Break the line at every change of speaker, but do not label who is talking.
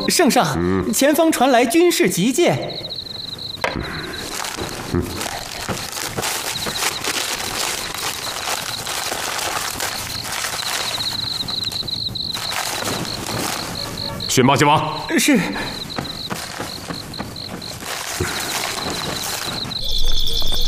圣上，前方传来军事急件。
宣报前王。
是。